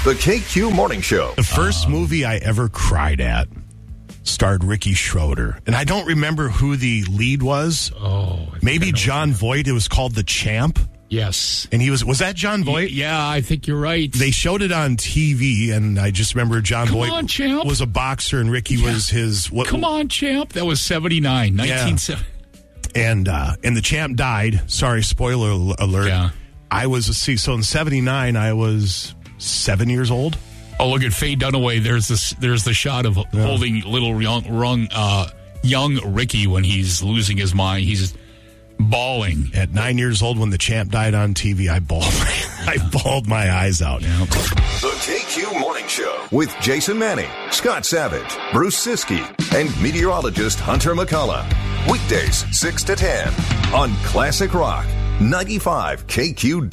The KQ Morning Show. The first movie I ever cried at starred Ricky Schroeder. And I don't remember who the lead was. Maybe John Voight. It was called The Champ. Yes. And was that John Voight? Yeah, I think you're right. They showed it on TV, and I just remember John Voight was a boxer, and Ricky was his... Come on, Champ. That was 79, 1970. And The Champ died. Sorry, spoiler alert. Yeah. So in 79, I was 7 years old. Oh, look at Faye Dunaway. There's the shot of holding little young Ricky when he's losing his mind. He's bawling. At 9 years old, when The Champ died on TV, I bawled my eyes out. The KQ Morning Show with Jason Manning, Scott Savage, Bruce Siskey, and meteorologist Hunter McCullough. Weekdays 6 to 10 on Classic Rock 95 KQ.